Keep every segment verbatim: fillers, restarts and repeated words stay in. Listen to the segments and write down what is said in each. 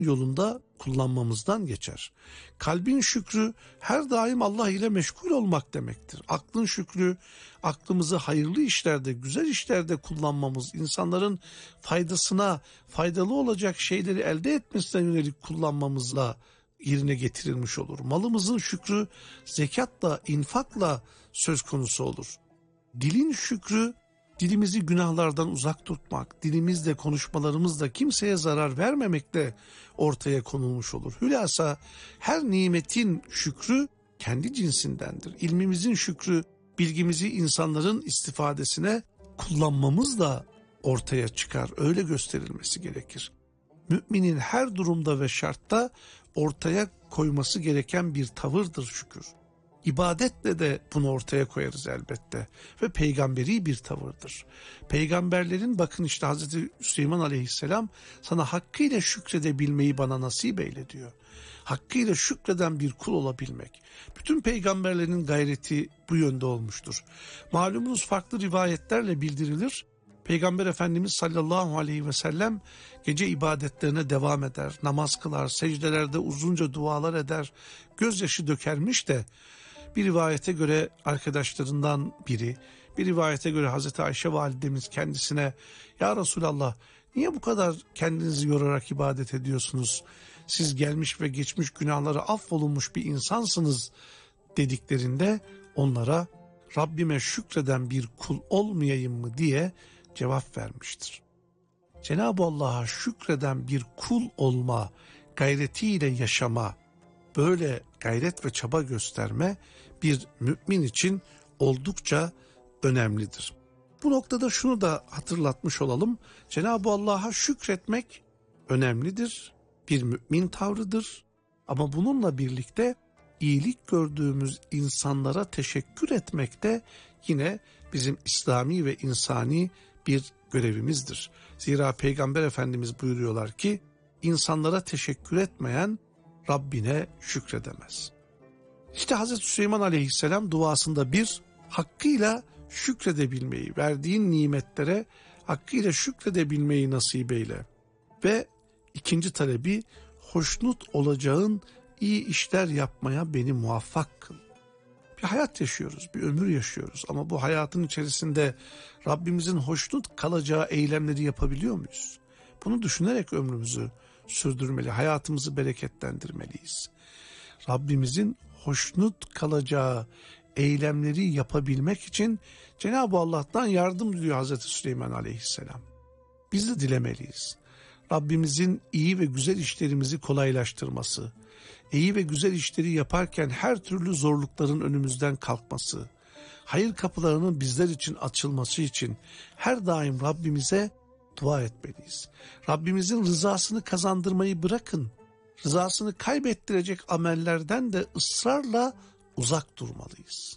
yolunda kullanmamızdan geçer. Kalbin şükrü her daim Allah ile meşgul olmak demektir. Aklın şükrü aklımızı hayırlı işlerde, güzel işlerde kullanmamız, insanların faydasına, faydalı olacak şeyleri elde etmesine yönelik kullanmamızla yerine getirilmiş olur. Malımızın şükrü zekatla, infakla söz konusu olur. Dilin şükrü dilimizi günahlardan uzak tutmak, dilimizle, konuşmalarımızla kimseye zarar vermemekle ortaya konulmuş olur. Hülasa her nimetin şükrü kendi cinsindendir. İlmimizin şükrü, bilgimizi insanların istifadesine kullanmamızla ortaya çıkar. Öyle gösterilmesi gerekir. Müminin her durumda ve şartta ortaya koyması gereken bir tavırdır şükür. İbadetle de bunu ortaya koyarız elbette ve peygamberi bir tavırdır. Peygamberlerin bakın işte Hazreti Süleyman Aleyhisselam sana hakkıyla şükredebilmeyi bana nasip eyle diyor. Hakkıyla şükreden bir kul olabilmek. Bütün peygamberlerin gayreti bu yönde olmuştur. Malumunuz farklı rivayetlerle bildirilir. Peygamber Efendimiz sallallahu aleyhi ve sellem gece ibadetlerine devam eder, namaz kılar, secdelerde uzunca dualar eder, gözyaşı dökermiş de bir rivayete göre arkadaşlarından biri, bir rivayete göre Hazreti Ayşe validemiz kendisine "Ya Resulallah, niye bu kadar kendinizi yorarak ibadet ediyorsunuz? Siz gelmiş ve geçmiş günahları affolunmuş bir insansınız" dediklerinde onlara "Rabbime şükreden bir kul olmayayım mı?" diye cevap vermiştir. Cenab-ı Allah'a şükreden bir kul olma, gayretiyle yaşama, böyle gayret ve çaba gösterme bir mümin için oldukça önemlidir. Bu noktada şunu da hatırlatmış olalım. Cenab-ı Allah'a şükretmek önemlidir, bir mümin tavrıdır. Ama bununla birlikte iyilik gördüğümüz insanlara teşekkür etmek de yine bizim İslami ve insani bir görevimizdir. Zira Peygamber Efendimiz buyuruyorlar ki insanlara teşekkür etmeyen Rabbine şükredemez. İşte Hazreti Süleyman Aleyhisselam duasında bir, hakkıyla şükredebilmeyi, verdiğin nimetlere hakkıyla şükredebilmeyi nasip eyle. Ve ikinci talebi, hoşnut olacağın iyi işler yapmaya beni muvaffak kıl. Bir hayat yaşıyoruz, bir ömür yaşıyoruz ama bu hayatın içerisinde Rabbimizin hoşnut kalacağı eylemleri yapabiliyor muyuz? Bunu düşünerek ömrümüzü sürdürmeli, hayatımızı bereketlendirmeliyiz. Rabbimizin hoşnut kalacağı eylemleri yapabilmek için Cenab-ı Allah'tan yardım diliyor Hazreti Süleyman Aleyhisselam. Biz de dilemeliyiz. Rabbimizin iyi ve güzel işlerimizi kolaylaştırması, iyi ve güzel işleri yaparken her türlü zorlukların önümüzden kalkması, hayır kapılarının bizler için açılması için her daim Rabbimize dua etmeliyiz. Rabbimizin rızasını kazandırmayı bırakın, rızasını kaybettirecek amellerden de ısrarla uzak durmalıyız.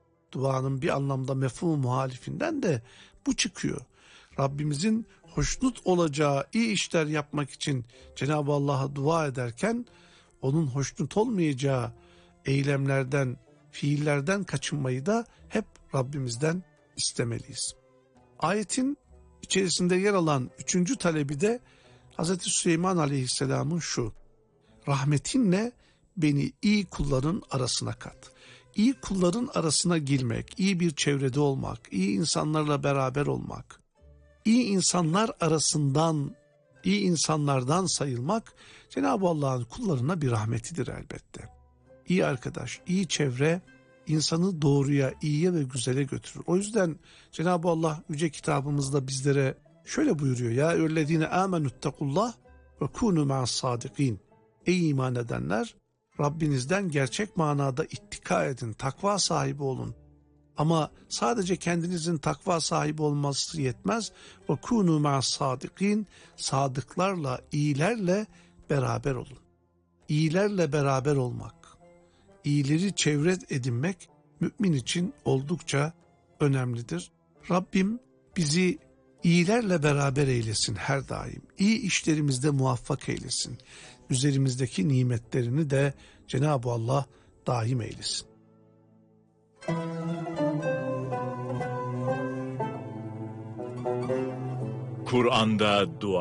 Duanın bir anlamda mefhum muhalifinden de bu çıkıyor. Rabbimizin hoşnut olacağı iyi işler yapmak için Cenab-ı Allah'a dua ederken onun hoşnut olmayacağı eylemlerden, fiillerden kaçınmayı da hep Rabbimizden istemeliyiz. Ayetin içerisinde yer alan üçüncü talebi de Hazreti Süleyman Aleyhisselam'ın şu: rahmetinle beni iyi kulların arasına kat. İyi kulların arasına girmek, iyi bir çevrede olmak, iyi insanlarla beraber olmak, iyi insanlar arasından, iyi insanlardan sayılmak Cenab-ı Allah'ın kullarına bir rahmetidir elbette. İyi arkadaş, iyi çevre insanı doğruya, iyiye ve güzele götürür. O yüzden Cenab-ı Allah yüce kitabımızda bizlere şöyle buyuruyor: Ya eyyühellezine amenüttekullah ve kûnû ma'as-sâdikîn. Ey iman edenler, Rabbinizden gerçek manada ittika edin, takva sahibi olun. Ama sadece kendinizin takva sahibi olması yetmez. Ve kûnû ma'as-sâdikîn. Sadıklarla, iyilerle beraber olun. İyilerle beraber olmak, iyileri çevre edinmek mümin için oldukça önemlidir. Rabbim bizi iyilerle beraber eylesin her daim. İyi işlerimizde muvaffak eylesin. Üzerimizdeki nimetlerini de Cenab-ı Allah daim eylesin. Kur'an'da dua